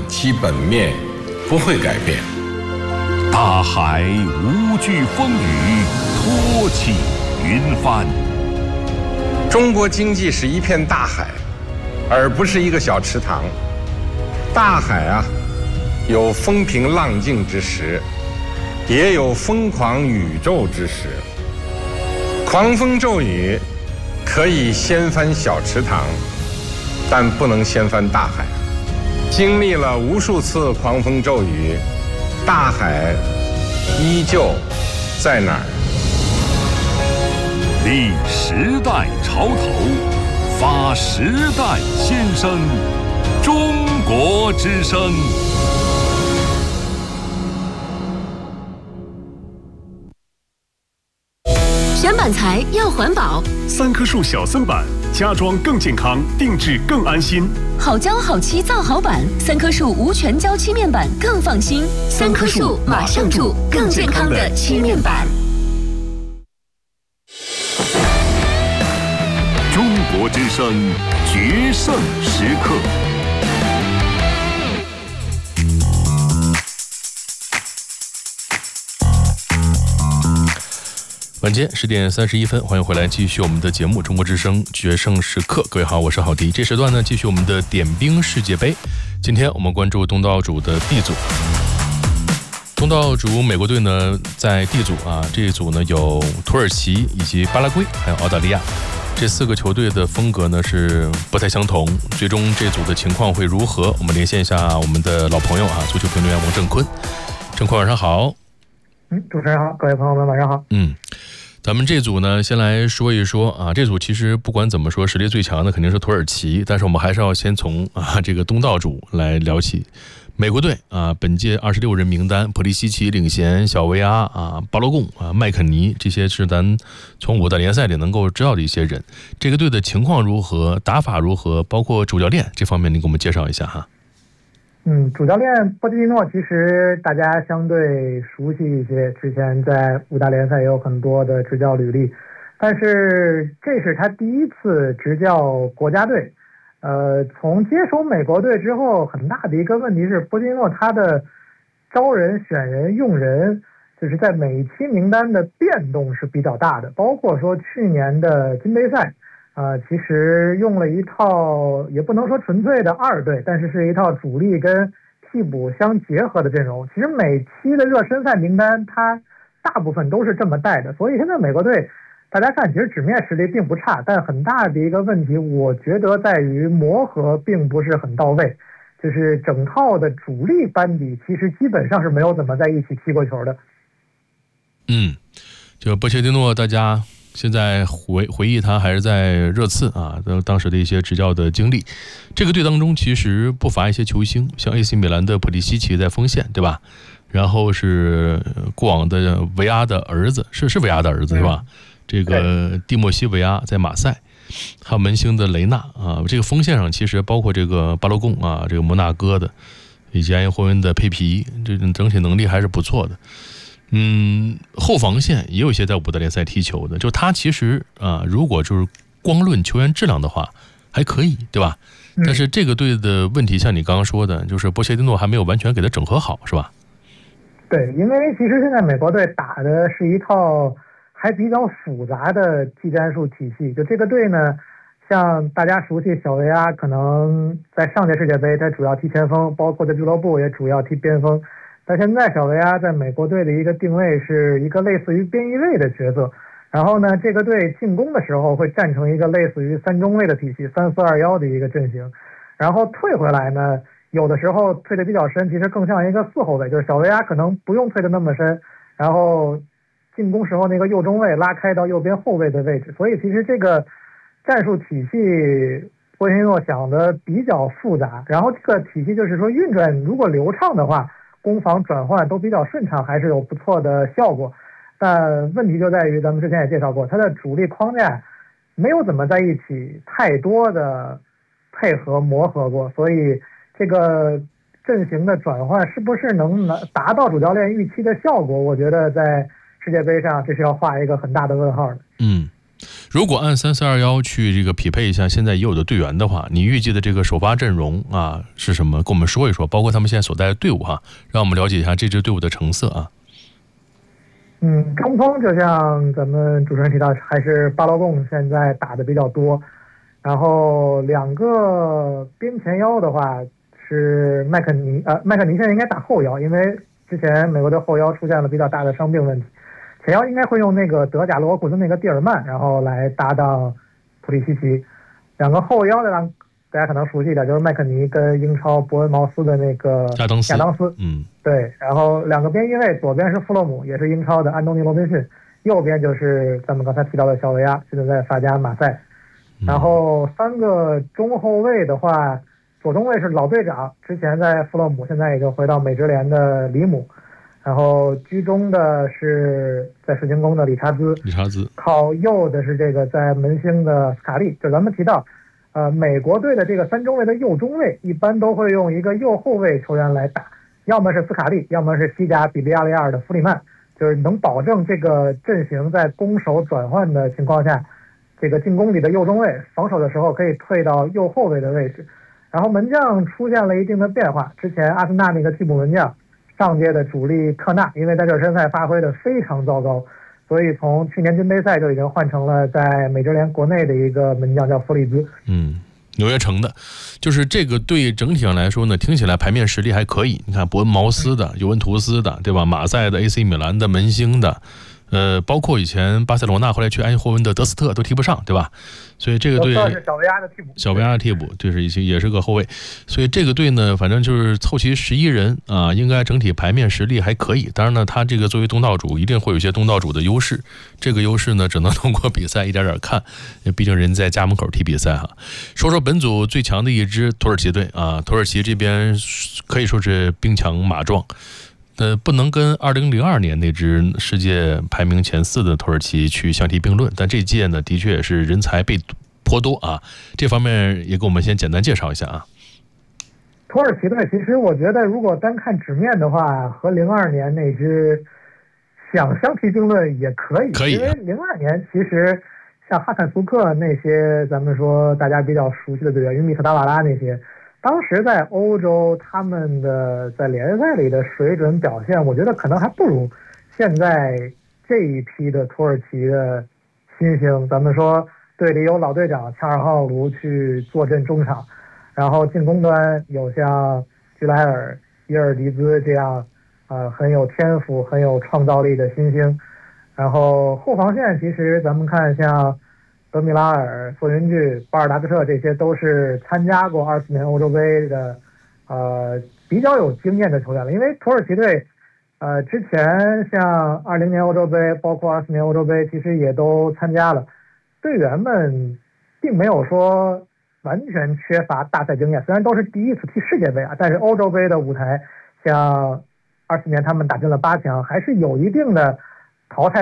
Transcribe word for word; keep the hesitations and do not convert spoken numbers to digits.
基本面不会改变。 大海无惧风雨，托起云帆。 中国经济是一片大海，而不是一个小池塘。大海啊，有风平浪静之时，也有疯狂宇宙之时。狂风骤雨可以掀翻小池塘，但不能掀翻大海。经历了无数次狂风骤雨，大海依旧在哪儿？ 立时代潮头，发时代新声，中国之声。 选板材要环保， 三棵树小森板，家装更健康，定制更安心。 好胶好漆造好板，三棵树无全胶漆面板更放心。三棵树马上住更健康的漆面板。 中国之声决胜时刻。 晚间十点三十一分，欢迎回来，继续我们的节目《中国之声决胜时刻》。各位好，我是郝迪。这时段呢，继续我们的点兵世界杯。今天我们关注东道主的 D 组。东道主美国队呢，在 D 组啊，这一组呢有土耳其以及巴拉圭，还有澳大利亚。这四个球队的风格呢是不太相同。最终这组的情况会如何？我们连线一下我们的老朋友啊，足球评论员王正坤。正坤晚上好。 嗯，主持人好，各位朋友们晚上好。 嗯。咱们这组呢，先来说一说啊，这组其实不管怎么说，实力最强的肯定是土耳其，但是我们还是要先从啊这个东道主来聊起。美国队啊，本届二十六人名单，普利西奇领衔，小维阿啊、巴罗贡啊、麦肯尼，这些是咱从五大联赛里能够知道的一些人。这个队的情况如何，打法如何，包括主教练这方面，您给我们介绍一下哈。 嗯，主教练波切蒂诺其实大家相对熟悉一些，之前在五大联赛也有很多的执教履历，但是这是他第一次执教国家队。呃，从接手美国队之后，很大的一个问题是波切蒂诺他的招人、选人、用人，就是在每一期名单的变动是比较大的，包括说去年的金杯赛。呃，其实用了一套也不能说纯粹的二队，但是是一套主力跟替补相结合的阵容。其实每期的热身赛名单，它大部分都是这么带的，所以现在美国队大家看，其实纸面实力并不差，但很大的一个问题，我觉得在于磨合并不是很到位，就是整套的主力班底其实基本上是没有怎么在一起踢过球的。 嗯，就波切蒂诺，大家现在回回忆他还是在热刺啊，当时的一些执教的经历。这个队当中其实不乏一些球星，像 A C 米兰的普利西奇在锋线，对吧？然后是过往的维阿的儿子，是是维阿的儿子是吧？这个蒂莫西维阿在马赛，还有门兴的雷纳啊。这个锋线上其实包括这个巴洛贡啊，这个摩纳哥的，以及埃因霍恩的佩皮，这种整体能力还是不错的。嗯，后防线也有一些在五大联赛踢球的，就他其实啊，如果就是光论球员质量的话，还可以，对吧？嗯、但是这个队的问题，像你刚刚说的，就是波切蒂诺还没有完全给他整合好，是吧？ 对，因为其实现在美国队打的是一套还比较复杂的技战术体系。就这个队呢，像大家熟悉小维阿，可能在上届世界杯他主要踢前锋，包括在俱乐部也主要踢边锋。但现在小维阿在美国队的一个定位是一个类似于边翼位的角色，然后呢，这个队进攻的时候会站成一个类似于三中卫的体系，三四二幺的一个阵型，然后退回来呢，有的时候退得比较深，其实更像一个四后卫，就是小维阿可能不用退得那么深，然后进攻时候那个右中卫拉开到右边后卫的位置，所以其实这个战术体系波切蒂诺想的比较复杂，然后这个体系就是说运转如果流畅的话，攻防转换都比较顺畅，还是有不错的效果。但问题就在于咱们之前也介绍过，它的主力框架没有怎么在一起太多的配合磨合过，所以这个阵型的转换是不是能达到主教练预期的效果，我觉得在世界杯上这是要画一个很大的问号的。 嗯， 如果按三四二一去这个匹配一下现在已有的队员的话，你预计的这个首发阵容啊是什么？跟我们说一说，包括他们现在所在的队伍哈，让我们了解一下这支队伍的成色啊。 嗯，中锋就像咱们主持人提到，还是巴劳贡现在打的比较多。然后两个边前腰的话是麦肯尼，呃，麦肯尼现在应该打后腰，因为之前美国队后腰出现了比较大的伤病问题。前腰应该会用那个德甲勒沃库森那个蒂尔曼，然后来搭档普利西奇。两个后腰的让大家可能熟悉一点，就是麦肯尼跟英超伯恩茅斯的那个亚当斯。 亚当斯， 嗯， 对。然后两个边翼位，左边是弗洛姆，也是英超的安东尼罗宾逊，右边就是咱们刚才提到的小维亚，现在在法甲马赛。然后三个中后卫的话，左中卫是老队长，之前在弗洛姆，现在已经回到美职联的里姆。然后居中的是在水晶宫的理查兹， 理查兹靠右的是这个在门兴的斯卡利。就咱们提到，呃，美国队的这个三中卫的右中卫一般都会用一个右后卫球员来打，要么是斯卡利，要么是西甲比利亚雷亚尔的弗里曼，就是能保证这个阵型在攻守转换的情况下，这个进攻里的右中卫防守的时候可以退到右后卫的位置。然后门将出现了一定的变化，之前阿森纳那个替补门将上届的主力克纳，因为在热身赛发挥的非常糟糕，所以从去年金杯赛就已经换成了在美职联国内的一个门将叫弗里兹。 嗯，纽约城的，就是这个队整体上来说呢，听起来牌面实力还可以。你看伯恩茅斯的、尤文图斯的，对吧？马赛的、A C 米兰的、门兴的。呃，包括以前巴塞罗那后来去埃因霍温的德斯特都提不上，对吧？所以这个队是小维亚的替补， 小维亚的替补，就是也是个后卫。所以这个队呢，反正就是凑齐十一人啊，应该整体牌面实力还可以。当然呢，他这个作为东道主，一定会有一些东道主的优势。这个优势呢，只能通过比赛一点点看，毕竟人在家门口踢比赛哈。说说本组最强的一支土耳其队啊，土耳其这边可以说是兵强马壮。呃，不能跟二零零二年那支世界排名前四的土耳其去相提并论，但这届呢，的确也是人才辈颇多啊。这方面也给我们先简单介绍一下啊。 土耳其队其实我觉得，如果单看纸面的话，和零二年那支想相提并论也可以， 可以、啊。 因为零二年其实像哈坎苏克那些，咱们说大家比较熟悉的队员，因米特达瓦拉那些。当时在欧洲，他们的在联赛里的水准表现，我觉得可能还不如现在这一批的土耳其的新星。咱们说队里有老队长恰尔浩卢去坐镇中场，然后进攻端有像居莱尔、伊尔迪兹这样呃很有天赋、很有创造力的新星。然后后防线其实咱们看像德米拉尔、索云具、巴尔达克特，这些都是参加过二四年欧洲杯的，呃，比较有经验的球员了。因为土耳其队，呃，之前像二零年欧洲杯，包括二四年欧洲杯，其实也都参加了。队员们并没有说完全缺乏大赛经验，虽然都是第一次踢世界杯啊，但是欧洲杯的舞台，像二四年他们打进了八强，还是有一定的淘汰